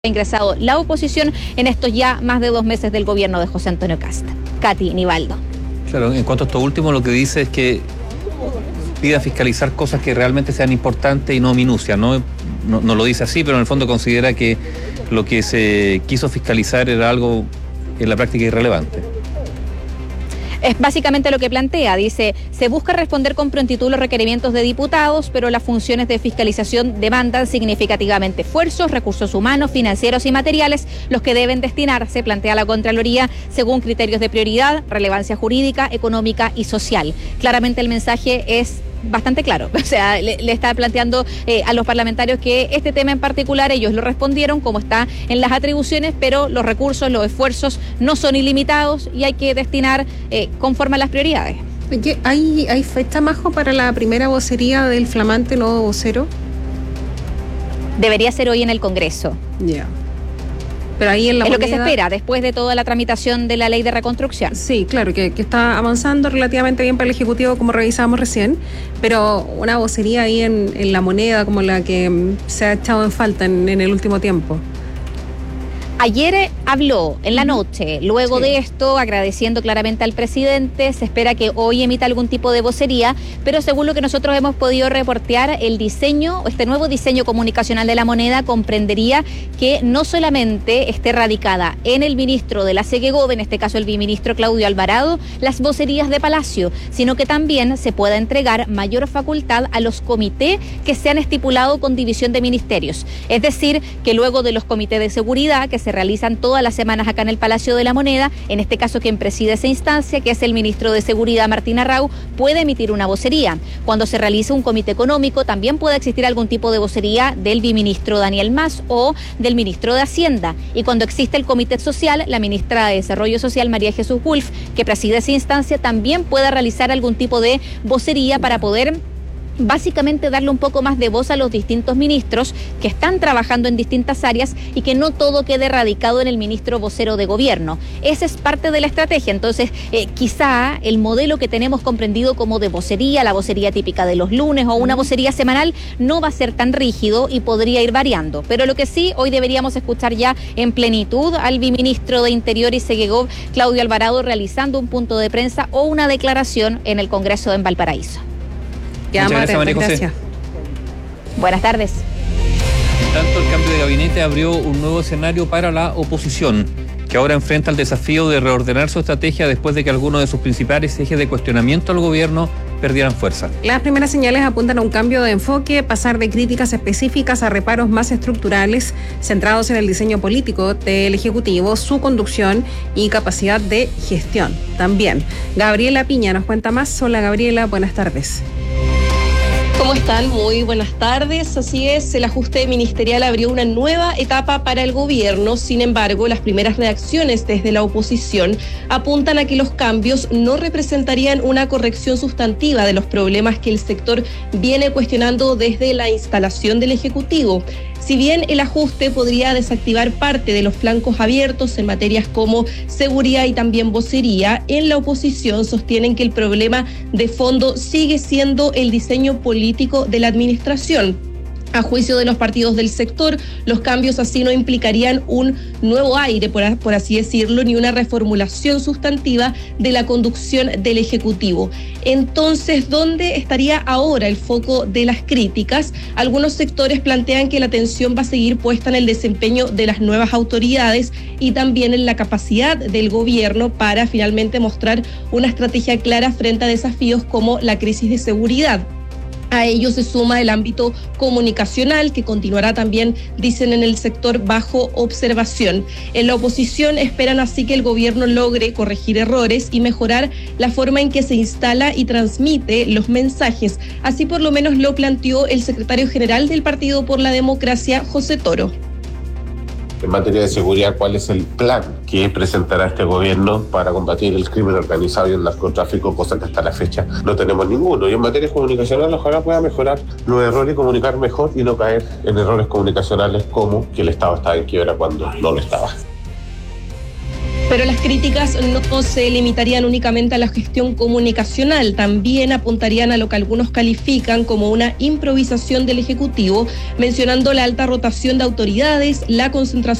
ha ingresado la oposición en estos ya más de 2 meses del gobierno de José Antonio Kast. Katy Nivaldo. Claro, en cuanto a esto último, lo que dice es que pida fiscalizar cosas que realmente sean importantes y no minucias, no lo dice así, pero en el fondo considera que lo que se quiso fiscalizar era algo en la práctica irrelevante. Es básicamente lo que plantea, dice, se busca responder con prontitud los requerimientos de diputados, pero las funciones de fiscalización demandan significativamente esfuerzos, recursos humanos, financieros y materiales, los que deben destinarse, plantea la Contraloría, según criterios de prioridad, relevancia jurídica, económica y social. Claramente el mensaje es bastante claro, o sea, le está planteando a los parlamentarios que este tema en particular ellos lo respondieron como está en las atribuciones, pero los recursos, los esfuerzos no son ilimitados y hay que destinar conforme a las prioridades. ¿Hay fecha, Majo, para la primera vocería del flamante nuevo vocero? Debería ser hoy en el Congreso. Ya. Pero ahí en la es moneda, lo que se espera después de toda la tramitación de la ley de reconstrucción. Sí, claro, que está avanzando relativamente bien para el Ejecutivo, como revisábamos recién, pero una vocería ahí en la moneda como la que se ha echado en falta en el último tiempo. Ayer habló en la noche, luego de esto, agradeciendo claramente al presidente, se espera que hoy emita algún tipo de vocería, pero según lo que nosotros hemos podido reportear, el diseño, este nuevo diseño comunicacional de la moneda comprendería que no solamente esté radicada en el ministro de la CGGOV, en este caso el viceministro Claudio Alvarado, las vocerías de Palacio, sino que también se pueda entregar mayor facultad a los comités que se han estipulado con división de ministerios. Es decir, que luego de los comités de seguridad que se realizan todas las semanas acá en el Palacio de la Moneda, en este caso quien preside esa instancia, que es el ministro de Seguridad Martín Arrau, puede emitir una vocería. Cuando se realiza un comité económico, también puede existir algún tipo de vocería del viceministro Daniel Mas o del ministro de Hacienda. Y cuando existe el comité social, la ministra de Desarrollo Social, María Jesús Wolf, que preside esa instancia, también puede realizar algún tipo de vocería para poder básicamente darle un poco más de voz a los distintos ministros que están trabajando en distintas áreas y que no todo quede radicado en el ministro vocero de gobierno. Esa es parte de la estrategia. Entonces, quizá el modelo que tenemos comprendido como de vocería, la vocería típica de los lunes o una vocería semanal, no va a ser tan rígido y podría ir variando. Pero lo que sí, hoy deberíamos escuchar ya en plenitud al viceministro de Interior y CGGOV, Claudio Alvarado, realizando un punto de prensa o una declaración en el Congreso en Valparaíso. Muchas gracias, María José. Gracias. Buenas tardes. En tanto, el cambio de gabinete abrió un nuevo escenario para la oposición, que ahora enfrenta el desafío de reordenar su estrategia después de que algunos de sus principales ejes de cuestionamiento al gobierno perdieran fuerza. Las primeras señales apuntan a un cambio de enfoque, pasar de críticas específicas a reparos más estructurales, centrados en el diseño político del Ejecutivo, su conducción y capacidad de gestión también. Gabriela Piña nos cuenta más. Hola, Gabriela, buenas tardes. ¿Cómo están? Muy buenas tardes. Así es, el ajuste ministerial abrió una nueva etapa para el gobierno. Sin embargo, las primeras reacciones desde la oposición apuntan a que los cambios no representarían una corrección sustantiva de los problemas que el sector viene cuestionando desde la instalación del Ejecutivo. Si bien el ajuste podría desactivar parte de los flancos abiertos en materias como seguridad y también vocería, en la oposición sostienen que el problema de fondo sigue siendo el diseño político de la administración. A juicio de los partidos del sector, los cambios así no implicarían un nuevo aire, por así decirlo, ni una reformulación sustantiva de la conducción del Ejecutivo. Entonces, ¿dónde estaría ahora el foco de las críticas? Algunos sectores plantean que la atención va a seguir puesta en el desempeño de las nuevas autoridades y también en la capacidad del gobierno para finalmente mostrar una estrategia clara frente a desafíos como la crisis de seguridad. A ello se suma el ámbito comunicacional, que continuará también, dicen en el sector, bajo observación. En la oposición esperan así que el gobierno logre corregir errores y mejorar la forma en que se instala y transmite los mensajes. Así por lo menos lo planteó el secretario general del Partido por la Democracia, José Toro. En materia de seguridad, ¿cuál es el plan que presentará este gobierno para combatir el crimen organizado y el narcotráfico, cosa que hasta la fecha no tenemos ninguno? Y en materia comunicacional, ojalá pueda mejorar los errores y comunicar mejor y no caer en errores comunicacionales como que el Estado estaba en quiebra cuando no lo estaba. Pero las críticas no se limitarían únicamente a la gestión comunicacional, también apuntarían a lo que algunos califican como una improvisación del Ejecutivo, mencionando la alta rotación de autoridades, la concentración